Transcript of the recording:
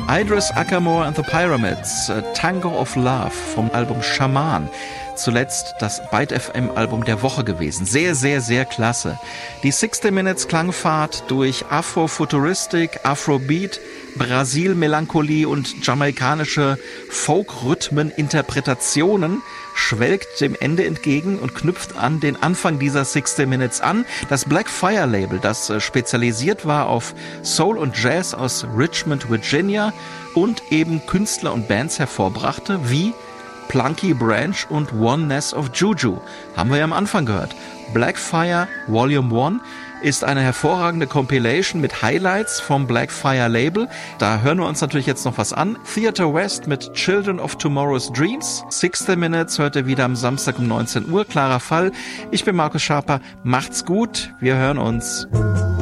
Idris Ackamoor and the Pyramids, Tango of Love vom Album Shaman. Zuletzt das Byte FM Album der Woche gewesen. Sehr, sehr, sehr klasse. Die 60 Minutes Klangfahrt durch Afrofuturistik, Afrobeat, Brasil-Melancholie und jamaikanische Folk-Rhythmen-Interpretationen schwelgt dem Ende entgegen und knüpft an den Anfang dieser 60 Minutes an. Das Black Fire Label, das spezialisiert war auf Soul und Jazz aus Richmond, Virginia und eben Künstler und Bands hervorbrachte, wie Plunky Branch und Oneness of Juju. Haben wir ja am Anfang gehört. Black Fire Volume 1 ist eine hervorragende Compilation mit Highlights vom Black Fire Label. Da hören wir uns natürlich jetzt noch was an. Theater West mit Children of Tomorrow's Dreams. 60 Minutes hört ihr wieder am Samstag um 19 Uhr. Klarer Fall. Ich bin Markus Schaper. Macht's gut. Wir hören uns.